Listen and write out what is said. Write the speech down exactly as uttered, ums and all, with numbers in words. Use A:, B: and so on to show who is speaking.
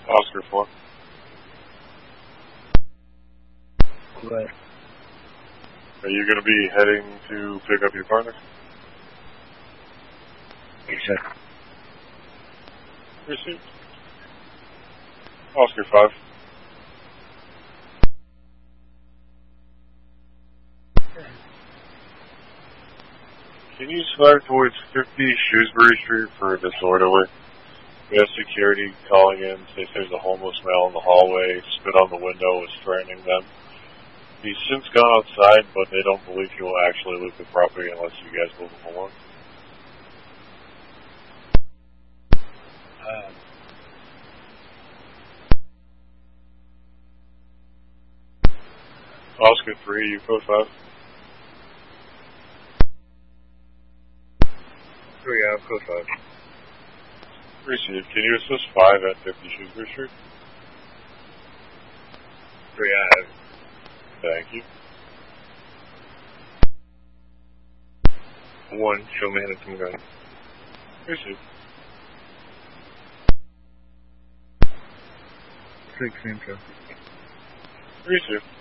A: Oscar four.
B: Right.
A: Are you going to be heading to pick up your partner?
B: Yes, sir.
A: Received. Oscar five. Can you slide towards fifty Shrewsbury Street for a disorderly? We have security calling in, says there's a homeless male in the hallway, spit on the window, is threatening them. He's since gone outside, but they don't believe he will actually leave the property unless you guys move him along.
B: Um,
A: Oscar three, you code five.
B: three, I have code five.
A: Received. Can you assist five at fifty Shrewsbury Street?
B: three, I have.
A: Thank you.
B: one, show me some gun.
A: Received.
B: six, intro.
A: Received.